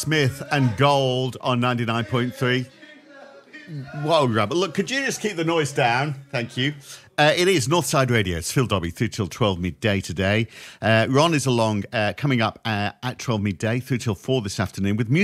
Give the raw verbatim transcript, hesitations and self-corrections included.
Smith and Gold on ninety-nine point three. Whoa, Rabbit. Look, could you just keep the noise down? Thank you. Uh, it is Northside Radio. It's Phil Dobby through till twelve midday today. Uh, Ron is along uh, coming up uh, at twelve midday through till four this afternoon with music.